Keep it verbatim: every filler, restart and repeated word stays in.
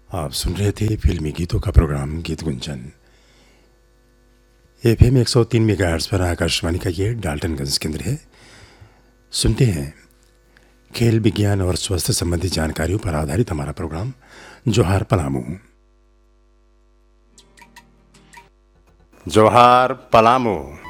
आप सुन रहे थे फिल्मी गीतों का प्रोग्राम गीत गुंजन। एफ एम एक सौ तीन मेगाहर्ट्ज़ पर आकाशवाणी का ये डाल्टनगंज केंद्र है। सुनते हैं खेल विज्ञान और स्वास्थ्य संबंधी जानकारियों पर आधारित हमारा प्रोग्राम जोहार पलामू। जोहार पलामू।